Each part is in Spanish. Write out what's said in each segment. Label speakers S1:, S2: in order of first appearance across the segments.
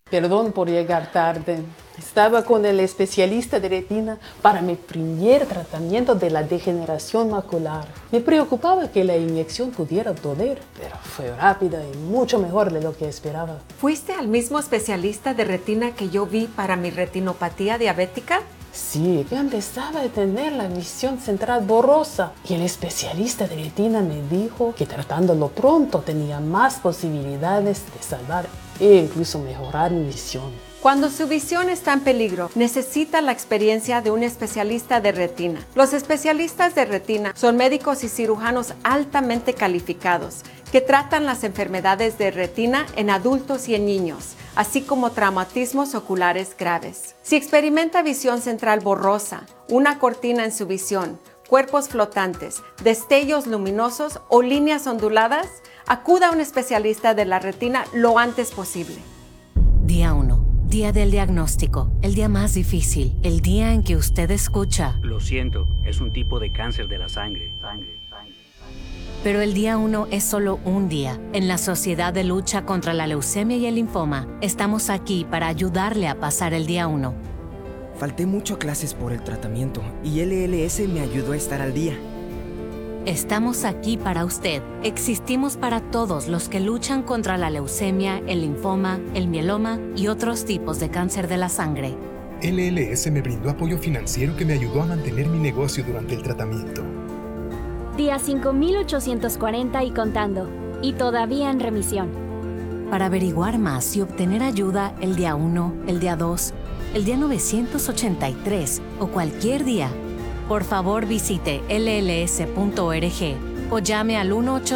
S1: Perdón por llegar tarde. Estaba con el especialista de retina para mi primer tratamiento de la degeneración macular. Me preocupaba que la inyección pudiera doler, pero fue rápida y mucho mejor de lo que esperaba.
S2: ¿Fuiste al mismo especialista de retina que yo vi para mi retinopatía diabética?
S1: Sí, yo empezaba a tener la visión central borrosa y el especialista de retina me dijo que tratándolo pronto tenía más posibilidades de salvar e incluso mejorar mi visión.
S2: Cuando su visión está en peligro, necesita la experiencia de un especialista de retina. Los especialistas de retina son médicos y cirujanos altamente calificados que tratan las enfermedades de retina en adultos y en niños, así como traumatismos oculares graves. Si experimenta visión central borrosa, una cortina en su visión, cuerpos flotantes, destellos luminosos o líneas onduladas, acuda a un especialista de la retina lo antes posible.
S3: Día 1. Día del diagnóstico, el día más difícil, el día en que usted escucha.
S4: Lo siento, es un tipo de cáncer de la sangre.
S3: Pero el día 1 es solo un día. En la Sociedad de Lucha contra la Leucemia y el Linfoma, estamos aquí para ayudarle a pasar el día 1.
S5: Falté mucho a clases por el tratamiento y LLS me ayudó a estar al día.
S3: Estamos aquí para usted. Existimos para todos los que luchan contra la leucemia, el linfoma, el mieloma y otros tipos de cáncer de la sangre.
S6: LLS me brindó apoyo financiero que me ayudó a mantener mi negocio durante el tratamiento.
S7: Día 5840 y contando, y todavía en remisión.
S3: Para averiguar más y obtener ayuda el día 1, el día 2, el día 983 o cualquier día, por favor visite lls.org o llame al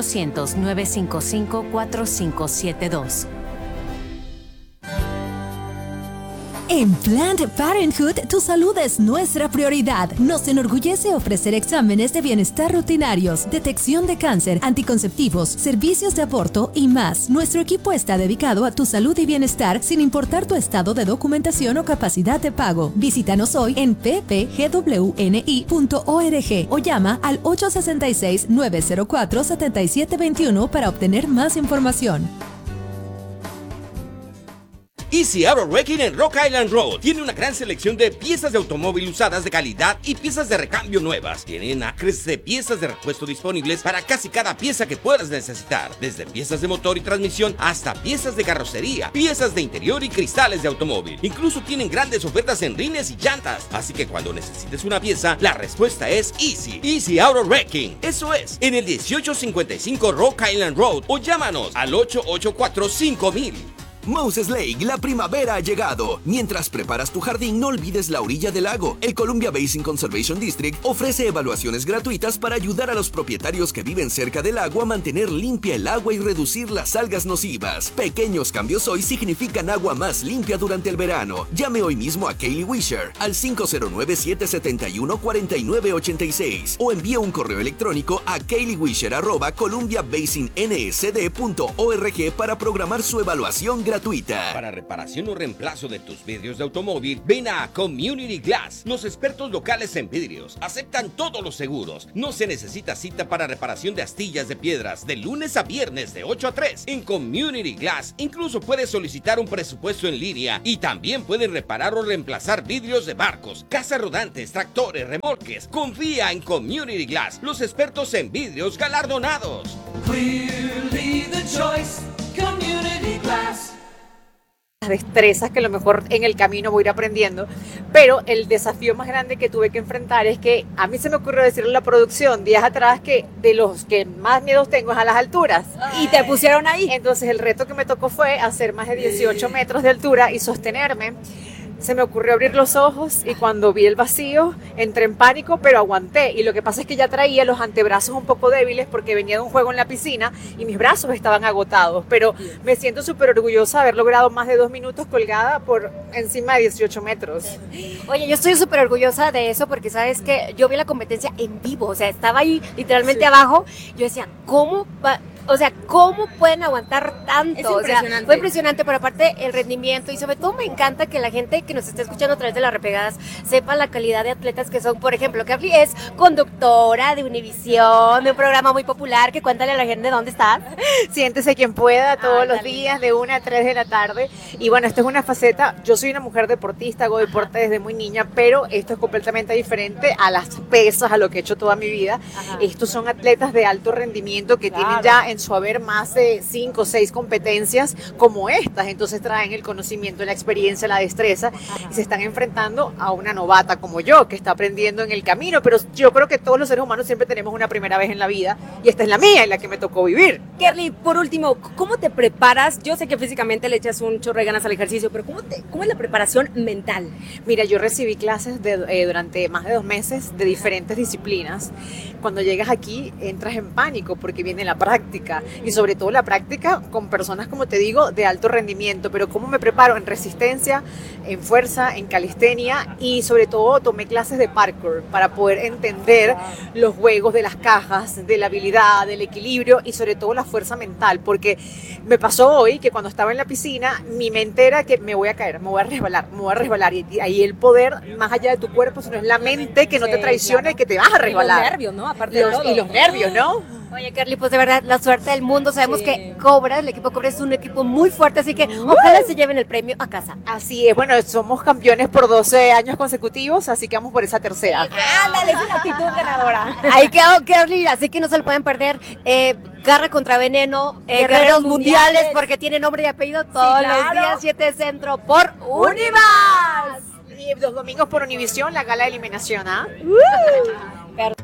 S3: 1-800-955-4572.
S8: En Planned Parenthood, tu salud es nuestra prioridad. Nos enorgullece ofrecer exámenes de bienestar rutinarios, detección de cáncer, anticonceptivos, servicios de aborto y más. Nuestro equipo está dedicado a tu salud y bienestar sin importar tu estado de documentación o capacidad de pago. Visítanos hoy en ppgwni.org o llama al 866-904-7721 para obtener más información.
S9: Easy Auto Wrecking en Rock Island Road tiene una gran selección de piezas de automóvil usadas de calidad y piezas de recambio nuevas. Tienen acres de piezas de repuesto disponibles para casi cada pieza que puedas necesitar, desde piezas de motor y transmisión hasta piezas de carrocería, piezas de interior y cristales de automóvil. Incluso tienen grandes ofertas en rines y llantas, así que cuando necesites una pieza, la respuesta es Easy Auto Wrecking. Eso es, en el 1855 Rock Island Road o llámanos al 884-5000.
S10: Moses Lake, la primavera ha llegado. Mientras preparas tu jardín, no olvides la orilla del lago. El Columbia Basin Conservation District ofrece evaluaciones gratuitas para ayudar a los propietarios que viven cerca del lago a mantener limpia el agua y reducir las algas nocivas. Pequeños cambios hoy significan agua más limpia durante el verano. Llame hoy mismo a Kaylee Wisher al 509-771-4986 o envíe un correo electrónico a kayleewisher@columbiabasinnsd.org para programar su evaluación gratuita.
S9: Para reparación o reemplazo de tus vidrios de automóvil, ven a Community Glass. Los expertos locales en vidrios aceptan todos los seguros. No se necesita cita para reparación de astillas de piedras de lunes a viernes de 8 a 3. En Community Glass incluso puedes solicitar un presupuesto en línea y también pueden reparar o reemplazar vidrios de barcos, casas rodantes, tractores, remolques. Confía en Community Glass, los expertos en vidrios galardonados.
S11: Clearly the choice, Community Glass.
S12: Destrezas que a lo mejor en el camino voy a ir aprendiendo, pero el desafío más grande que tuve que enfrentar es que a mí se me ocurrió decirle a la producción días atrás que de los que más miedo tengo es a las alturas.
S13: Y te pusieron ahí.
S12: Entonces el reto que me tocó fue hacer más de 18 metros de altura y sostenerme. Se me ocurrió abrir los ojos y cuando vi el vacío entré en pánico, pero aguanté. Y lo que pasa es que ya traía los antebrazos un poco débiles porque venía de un juego en la piscina y mis brazos estaban agotados. Pero me siento súper orgullosa de haber logrado más de 2 minutos colgada por encima de 18 metros.
S13: Oye, yo estoy súper orgullosa de eso porque sabes que yo vi la competencia en vivo. O sea, estaba ahí literalmente abajo. Yo decía, ¿cómo O sea, ¿cómo pueden aguantar tanto?
S14: Es
S13: O sea,
S14: impresionante.
S13: fue impresionante, pero aparte el rendimiento y sobre todo me encanta que la gente que nos está escuchando a través de las repegadas sepa la calidad de atletas que son. Por ejemplo, Carly es conductora de Univisión, de un programa muy popular, que cuéntale a la gente dónde estás.
S12: Siéntese quien pueda todos los días de 1 a 3 de la tarde. Y bueno, esto es una faceta, yo soy una mujer deportista, hago deporte desde muy niña, pero esto es completamente diferente a las pesas, a lo que he hecho toda mi vida. Estos son atletas de alto rendimiento que tienen ya en su haber más de 5 o 6 competencias como estas, entonces traen el conocimiento, la experiencia, la destreza y se están enfrentando a una novata como yo, que está aprendiendo en el camino, pero yo creo que todos los seres humanos siempre tenemos una primera vez en la vida y esta es la mía y la que me tocó vivir.
S14: Carly, por último, ¿cómo te preparas? Yo sé que físicamente le echas un chorro de ganas al ejercicio, pero ¿cómo es la preparación mental?
S12: Mira, yo recibí clases durante más de 2 meses de diferentes disciplinas. Cuando llegas aquí entras en pánico porque viene la práctica y sobre todo la práctica con personas, como te digo, de alto rendimiento. Pero ¿cómo me preparo? En resistencia, en fuerza, en calistenia y sobre todo tomé clases de parkour para poder entender los juegos de las cajas, de la habilidad, del equilibrio y sobre todo la fuerza mental, porque me pasó hoy que cuando estaba en la piscina mi mente era que me voy a caer, me voy a resbalar y ahí el poder más allá de tu cuerpo, sino es la mente que no te traicione, que te vas a resbalar.
S14: Y los nervios, ¿no? Aparte de todo.
S12: Y los nervios, ¿no?
S13: Oye, Carly, pues de verdad, la suerte del mundo. Sabemos que Cobra, el equipo Cobra es un equipo muy fuerte, así que ojalá se lleven el premio a casa.
S12: Así es, bueno, somos campeones por 12 años consecutivos, así que vamos por esa tercera.
S13: Ándale, es una actitud ganadora. Ahí quedó Carly, así que no se lo pueden perder. Garra contra Veneno, Guerreros Mundiales, porque tiene nombre y apellido todos los días, 7 de centro por Univas.
S12: Y los domingos por Univisión, la gala de eliminación, ¿ah?